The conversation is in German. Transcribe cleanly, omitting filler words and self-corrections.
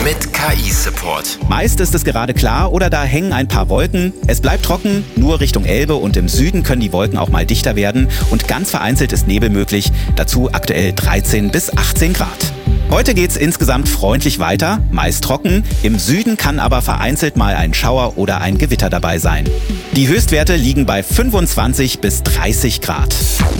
mit KI-Support. Meist ist es gerade klar oder da hängen ein paar Wolken. Es bleibt trocken, nur Richtung Elbe und im Süden können die Wolken auch mal dichter werden und ganz vereinzelt ist Nebel möglich. Dazu aktuell 13 bis 18 Grad. Heute geht's insgesamt freundlich weiter, meist trocken. Im Süden kann aber vereinzelt mal ein Schauer oder ein Gewitter dabei sein. Die Höchstwerte liegen bei 25 bis 30 Grad.